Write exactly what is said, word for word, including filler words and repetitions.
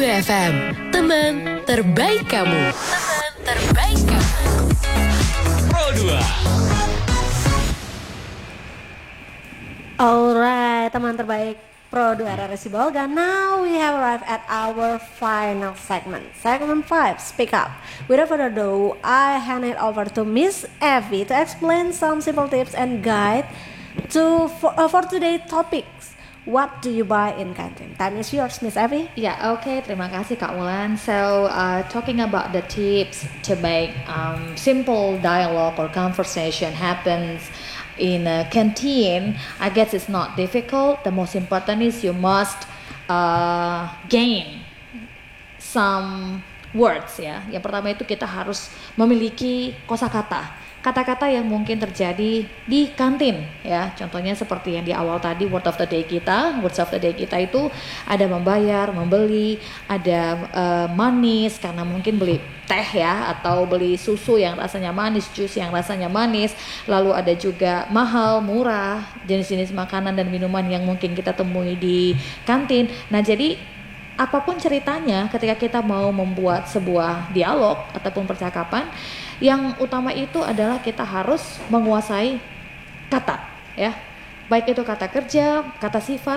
dua F M, teman terbaik kamu. Teman terbaik kamu. Pro dua. Alright, teman terbaik Pro dua Rara Sibolga. Now we have arrived at our final segment. Segment five, Speak Up. Without further ado, I hand it over to Miss Evie to explain some simple tips and guide to for, uh, for today's topics. What do you buy in canteen? Time is yours, Miss Evie. Ya, oke, terima kasih Kak Wulan. So, uh, talking about the tips to make um, simple dialogue or conversation happens in a canteen, I guess it's not difficult. The most important is you must uh, gain some words ya. Yang pertama itu kita harus memiliki kosakata. Kata-kata yang mungkin terjadi di kantin ya. Contohnya seperti yang di awal tadi, word of the day kita, words of the day kita itu ada membayar, membeli, ada uh, manis karena mungkin beli teh ya, atau beli susu yang rasanya manis, jus yang rasanya manis. Lalu ada juga mahal, murah, jenis-jenis makanan dan minuman yang mungkin kita temui di kantin. Nah, jadi apapun ceritanya ketika kita mau membuat sebuah dialog ataupun percakapan, yang utama itu adalah kita harus menguasai kata ya. Baik itu kata kerja, kata sifat